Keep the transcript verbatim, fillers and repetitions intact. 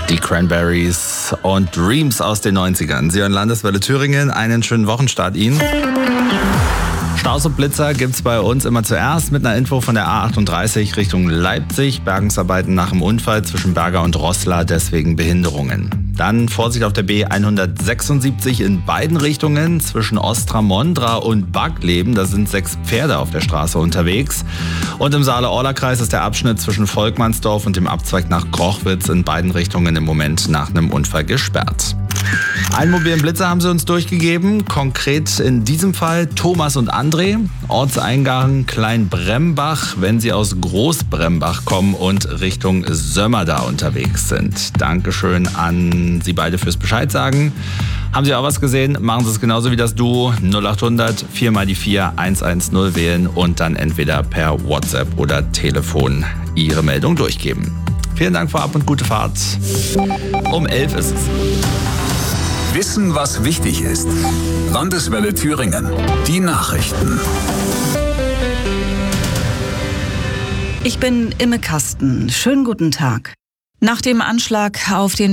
Die Cranberries und Dreams aus den neunzigern. Sie hören Landeswelle Thüringen. Einen schönen Wochenstart Ihnen. Staus und Blitzer gibt's bei uns immer zuerst mit einer Info von der A achtunddreißig Richtung Leipzig. Bergungsarbeiten nach dem Unfall zwischen Berger und Roßla, deswegen Behinderungen. Dann Vorsicht auf der B hundertsechsundsiebzig in beiden Richtungen zwischen Ostra-Mondra und Baggleben. Da sind sechs Pferde auf der Straße unterwegs. Und im Saale-Orla-Kreis ist der Abschnitt zwischen Volkmannsdorf und dem Abzweig nach Krochwitz in beiden Richtungen im Moment nach einem Unfall gesperrt. Einen mobilen Blitzer haben sie uns durchgegeben, konkret in diesem Fall Thomas und André, Ortseingang Kleinbrembach, wenn sie aus Großbrembach kommen und Richtung Sömmerda unterwegs sind. Dankeschön an Sie beide fürs Bescheid sagen. Haben Sie auch was gesehen? Machen Sie es genauso wie das Duo null achthundert vier mal die vier eins eins null wählen und dann entweder per WhatsApp oder Telefon Ihre Meldung durchgeben. Vielen Dank vorab und gute Fahrt. Um elf ist es. Wissen, was wichtig ist. Landeswelle Thüringen. Die Nachrichten. Ich bin Imme Kasten. Schönen guten Tag. Nach dem Anschlag auf den